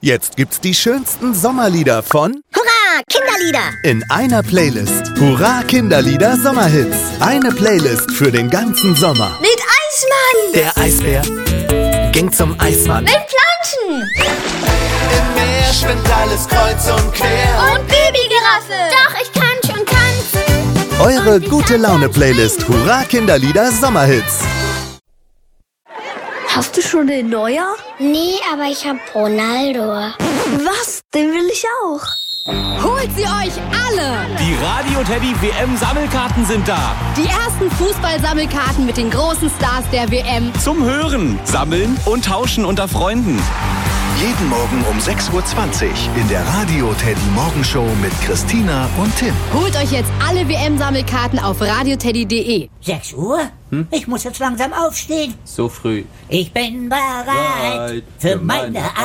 Jetzt gibt's die schönsten Sommerlieder von Hurra, Kinderlieder! in einer Playlist. Hurra Kinderlieder Sommerhits. Eine Playlist für den ganzen Sommer. Mit Eismann! Der Eisbär ging zum Eismann. Mit Planschen! Im Meer schwimmt alles kreuz und quer. Und Babygiraffe! Doch, ich kann schon tanzen! Eure gute Laune-Playlist Hurra Kinderlieder Sommerhits. Hast du schon den Neuer? Nee, aber ich hab Ronaldo. Was? Den will ich auch. Holt sie euch alle! Die Radio Teddy WM Sammelkarten sind da. Die ersten Fußballsammelkarten mit den großen Stars der WM. Zum Hören, Sammeln und Tauschen unter Freunden. Jeden Morgen um 6:20 Uhr in der Radio Teddy Morgenshow mit Christina und Tim. Holt euch jetzt alle WM-Sammelkarten auf radioteddy.de. 6 Uhr? Ich muss jetzt langsam aufstehen. So früh. Ich bin bereit für meine